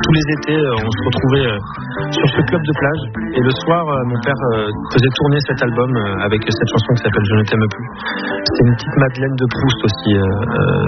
tous les étés, on se retrouvait sur ce club de plage. Et le soir, mon père faisait tourner cet album avec cette chanson qui s'appelle Je ne t'aime plus. C'est une petite Madeleine de Proust aussi,